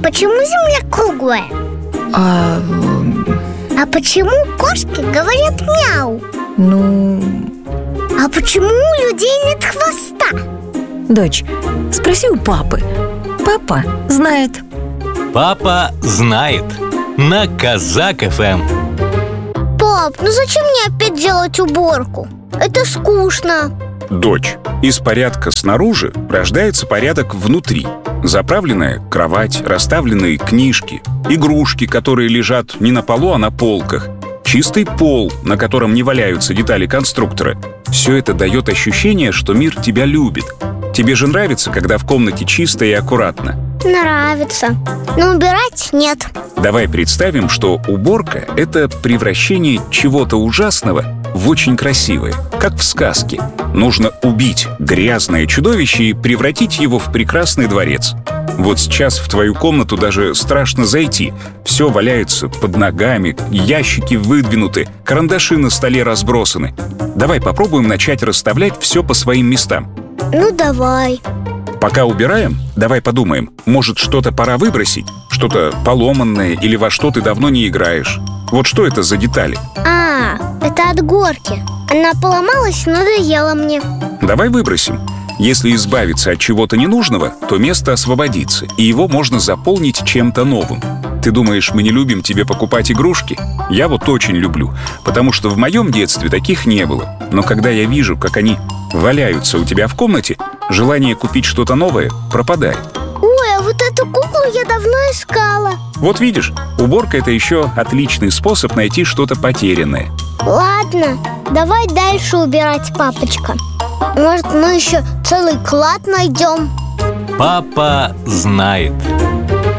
почему Земля круглая? А почему кошки говорят мяу? А почему у людей нет хвоста? Дочь, спроси у папы. Папа знает. Папа знает. На Казак ФМ. Пап, ну зачем мне опять делать уборку? Это скучно. Дочь, из порядка снаружи рождается порядок внутри. Заправленная кровать, расставленные книжки, игрушки, которые лежат не на полу, а на полках, чистый пол, на котором не валяются детали конструктора. Все это дает ощущение, что мир тебя любит. Тебе же нравится, когда в комнате чисто и аккуратно? Нравится, но убирать нет. Давай представим, что уборка — это превращение чего-то ужасного в очень красивое, как в сказке. Нужно убить грязное чудовище и превратить его в прекрасный дворец. Вот сейчас в твою комнату даже страшно зайти. Все валяется под ногами, ящики выдвинуты, карандаши на столе разбросаны. Давай попробуем начать расставлять все по своим местам. Ну, давай. Пока убираем, давай подумаем, может, что-то пора выбросить? Что-то поломанное или во что ты давно не играешь? Вот что это за детали? Это от горки. Она поломалась и надоела мне. Давай выбросим. Если избавиться от чего-то ненужного, то место освободится, и его можно заполнить чем-то новым. Ты думаешь, мы не любим тебе покупать игрушки? Я вот очень люблю, потому что в моем детстве таких не было. Но когда я вижу, как они валяются у тебя в комнате, желание купить что-то новое пропадает. Ой, а вот эту куклу я давно искала. Вот видишь, уборка — это еще отличный способ найти что-то потерянное. Ладно, давай дальше убирать, папочка. Может, мы еще целый клад найдем? Папа знает.